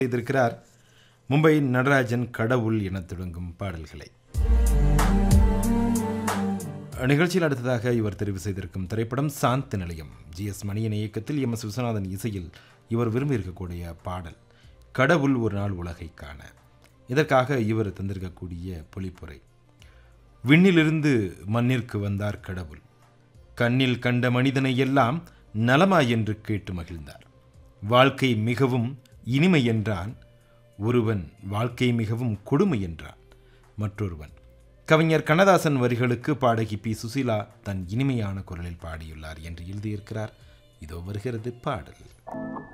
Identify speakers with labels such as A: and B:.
A: செய்திருக்கிறார். மும்பை நடராஜன் கடவுள் என தொடங்கும் பாடல்களை. நிகழ்ச்சியில் அடுத்ததாக இவர் தெரிவு செய்திருக்கும் திரைப்படம் சாந்தி நிலையம். ஜி.எஸ். மணியின் இயக்கத்தில் எம்.எஸ். விஸ்வநாதன் இசையில் இவர் விரும்பியிருக்கக்கூடிய பாடல் கடவுள் ஒரு நாள் உலகை காண. இதற்காக இவர் தந்திருக்கக்கூடிய பொழிப்புரை: விண்ணிலிருந்து மண்ணிற்கு வந்தார் கடவுள், கண்ணில் கண்ட மனிதனை எல்லாம் நலமாய் என்று கேட்டு மகிழ்ந்தார். வாழ்க்கை மிகவும் இனிமை என்றான் ஒருவன், வாழ்க்கை மிகவும் கொடுமை என்றான் மற்றொருவன். கவிஞர் கண்ணதாசன் வரிகளுக்கு பாடகி பி. சுசீலா தன் இனிமையான குரலில் பாடியுள்ளார் என்று எழுதியிருக்கிறார். இதோ வருகிறது பாடல்.